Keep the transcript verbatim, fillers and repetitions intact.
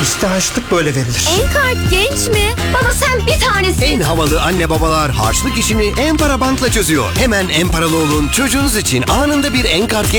İşte harçlık böyle verilir. Enkart genç mi? Baba sen bir tanesin. En havalı anne babalar harçlık işini En-Para Bank'la çözüyor. Hemen En-Paralı olun, çocuğunuz için anında bir Enkart